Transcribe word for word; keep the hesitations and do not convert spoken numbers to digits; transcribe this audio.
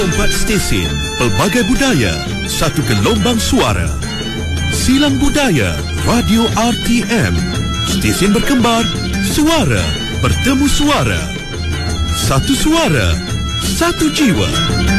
Empat stesen, pelbagai budaya, satu gelombang suara. Silang Budaya Radio R T M. Stesen berkembar, suara bertemu suara. Satu suara, satu jiwa.